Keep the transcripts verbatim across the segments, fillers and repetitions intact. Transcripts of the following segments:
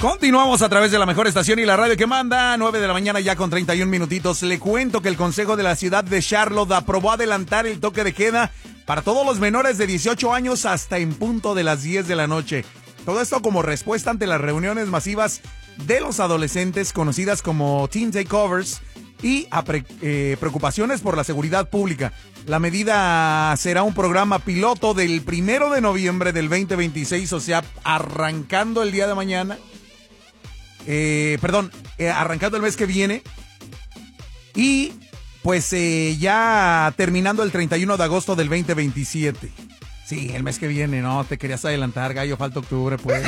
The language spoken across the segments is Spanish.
Continuamos a través de la mejor estación y la radio que manda, nueve de la mañana ya con treinta y un minutitos. Le cuento que el Consejo de la Ciudad de Charlotte aprobó adelantar el toque de queda para todos los menores de dieciocho años hasta en punto de las diez de la noche. Todo esto como respuesta ante las reuniones masivas de los adolescentes conocidas como teen takeovers y a pre, eh, preocupaciones por la seguridad pública. La medida será un programa piloto del primero de noviembre del veinte veintiséis, o sea, arrancando el día de mañana. Eh, perdón, eh, arrancando el mes que viene y pues eh, ya terminando el treinta y uno de agosto del veinte veintisiete. Sí, el mes que viene, no, te querías adelantar, gallo, falta octubre, pues.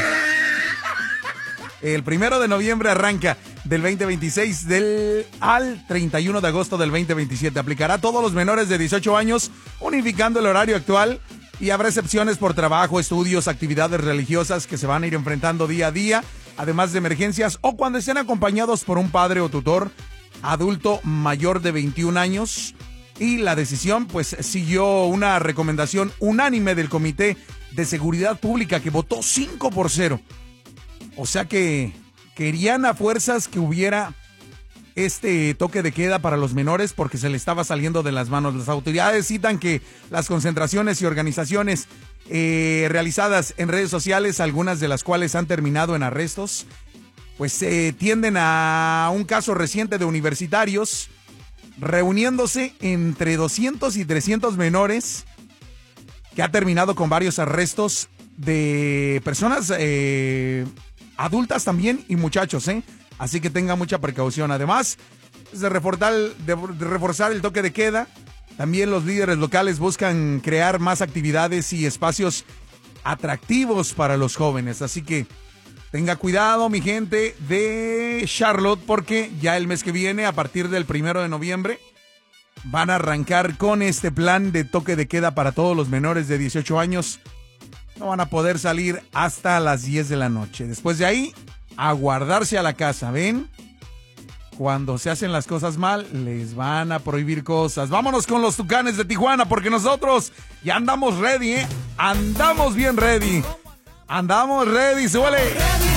El primero de noviembre arranca del veinte veintiséis del, al treinta y uno de agosto del veinte veintisiete. Aplicará a todos los menores de dieciocho años, unificando el horario actual, y habrá excepciones por trabajo, estudios, actividades religiosas que se van a ir enfrentando día a día, además de emergencias o cuando estén acompañados por un padre o tutor adulto mayor de veintiún años. Y la decisión pues siguió una recomendación unánime del Comité de Seguridad Pública que votó cinco por cero. O sea que querían a fuerzas que hubiera este toque de queda para los menores porque se le estaba saliendo de las manos. Las autoridades citan que las concentraciones y organizaciones eh, realizadas en redes sociales, algunas de las cuales han terminado en arrestos, pues eh, tienden a un caso reciente de universitarios reuniéndose entre doscientos y trescientos menores, que ha terminado con varios arrestos de personas eh, adultas también y muchachos, ¿eh? Así que tenga mucha precaución. Además de reforzar, de, de reforzar el toque de queda, también los líderes locales buscan crear más actividades y espacios atractivos para los jóvenes. Así que tenga cuidado, mi gente de Charlotte, porque ya el mes que viene, a partir del primero de noviembre, van a arrancar con este plan de toque de queda para todos los menores de dieciocho años. No van a poder salir hasta las diez de la noche. Después de ahí, a guardarse a la casa, ¿ven? Cuando se hacen las cosas mal, les van a prohibir cosas. Vámonos con los Tucanes de Tijuana, porque nosotros ya andamos ready, ¿eh? Andamos bien ready. Andamos ready, suele.